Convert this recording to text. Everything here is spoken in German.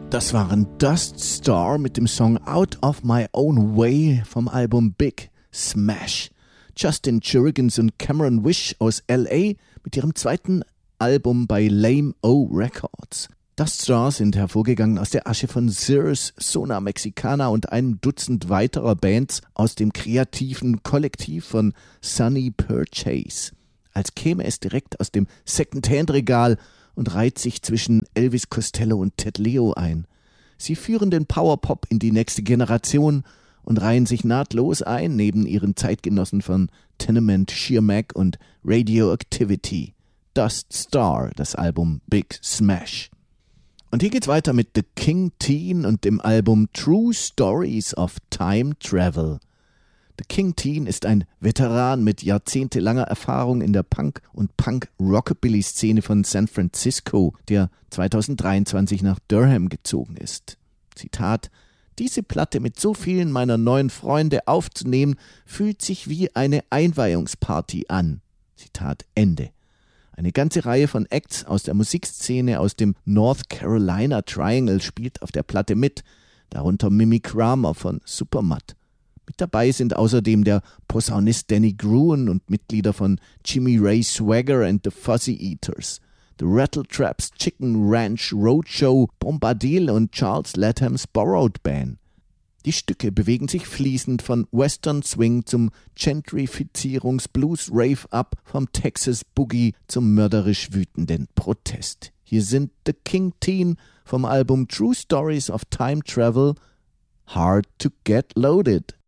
Das waren Dust Star mit dem Song Out of My Own Way vom Album Big Smash. Justin Jurgens und Cameron Wish aus L.A. mit ihrem zweiten Album bei Lame O Records. Dust Star sind hervorgegangen aus der Asche von Zers, Zona Mexicana und einem Dutzend weiterer Bands aus dem kreativen Kollektiv von Sonny Purchase. Als käme es direkt aus dem Second-Hand-Regal und reiht sich zwischen Elvis Costello und Ted Leo ein. Sie führen den Powerpop in die nächste Generation und reihen sich nahtlos ein neben ihren Zeitgenossen von Tenement, Sheer Mag und Radioactivity. Dust Star, das Album Big Smash. Und hier geht's weiter mit The King Teen und dem Album True Stories of Time Travel. The King Teen ist ein Veteran mit jahrzehntelanger Erfahrung in der Punk- und Punk-Rockabilly-Szene von San Francisco, der 2023 nach Durham gezogen ist. Zitat: Diese Platte mit so vielen meiner neuen Freunde aufzunehmen, fühlt sich wie eine Einweihungsparty an. Zitat Ende. Eine ganze Reihe von Acts aus der Musikszene aus dem North Carolina Triangle spielt auf der Platte mit, darunter Mimi Kramer von Supermud. Mit dabei sind außerdem der Posaunist Danny Gruen und Mitglieder von Jimmy Ray Swagger and the Fuzzy Eaters, The Rattletraps, Chicken Ranch Roadshow, Bombadil und Charles Lathams Borrowed Band. Die Stücke bewegen sich fließend von Western Swing zum Gentrifizierungs-Blues-Rave-Up, vom Texas Boogie zum mörderisch wütenden Protest. Hier sind The King Teen vom Album True Stories of Time Travel, Hard to Get Loaded.